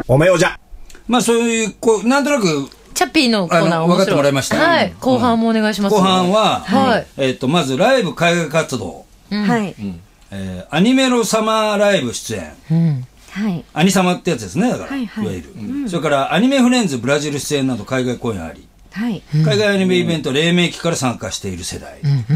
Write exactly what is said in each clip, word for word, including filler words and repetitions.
おめおじゃ。 まあそういう、こう、なんとなく、 チャッピーのコーナー分かってもらいました。 はい。後半もお願いします。 後半は、 はい。 えっと、まずライブ海外活動。 はい。 えー、アニメロサマーライブ出演。うん。はい。アニサマってやつですね、だから。はいはい。いわゆる。うん、それから、アニメフレンズブラジル出演など海外公演あり。はい。海外アニメイベント、黎明期から参加している世代。うん。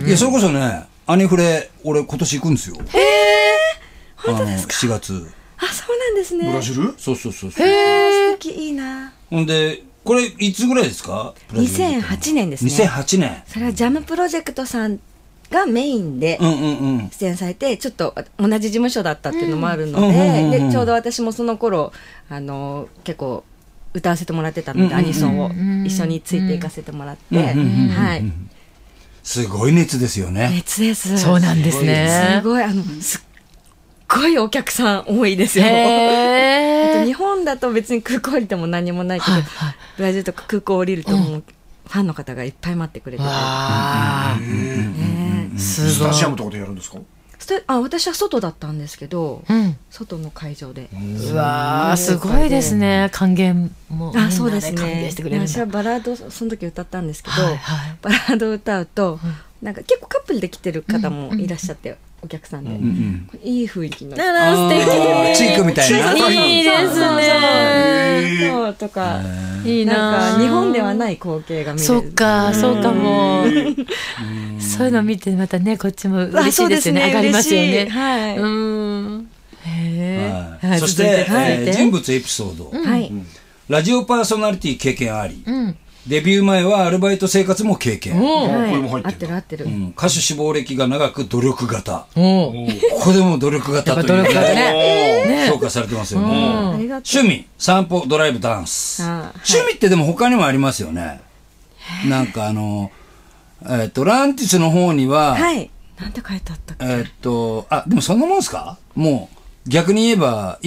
いや、それこそね、アニフレ、俺今年行くんですよ。 へえ。本当ですか？ しがつ。 あ、そうなんですね。 ブラジル？ そうそうそうそう。 へえ。素敵、いいな。 ほんで、これいつぐらいですか？ にせんはちねんですね。 にせんはちねん。 それはジャムプロジェクトさんがメインで出演されて、ちょっと同じ事務所だったっていうのもあるので、でちょうど私もその頃あの結構歌わせてもらってたので、アニソンを一緒についていかせてもらって、はい。 すごい熱ですよね。 熱です。 そうなんですね。 すごい、あのすっごいお客さん多いですよ。あと日本だと別に空港降りても何もないけど、はいはい、ブラジルとか空港降りるともう、うん、ファンの方がいっぱい待ってくれてて。 あね、スタジアムとかでやるんですか？ あ、私は外だったんですけど、うん、外の会場で。 うわー、すごいですね。還元もあ、そうですね。 歓迎してくれるんだ。 私はバラードその時歌ったんですけど、はいはい、バラードを歌うと、うん、なんか結構カップルで来てる方もいらっしゃって、うんうん、お客さんで、うんうん、いい雰囲気の。 あら、素敵。 チークみたいな。 いいですね。 そうとか、いいな。日本ではない光景が見れる。 そっか、そうかも。そういうの見てまたね、こっちも嬉しいですよね。上がりますよね。はい。うん。 へえ。そして人物エピソード。はい。ラジオパーソナリティ経験あり。デビュー前はアルバイト生活も経験。 合ってる合ってる。 歌手志望歴が長く努力型。ここでも努力型という評価されてますよね。趣味、散歩、ドライブ、ダンス。趣味ってでも他にもありますよね。なんかあの、えっと、ランティスの方には、 はい。なんて書いてあったっけ？ えっと、あ、でもそんなもんすか？もう、逆に言えば、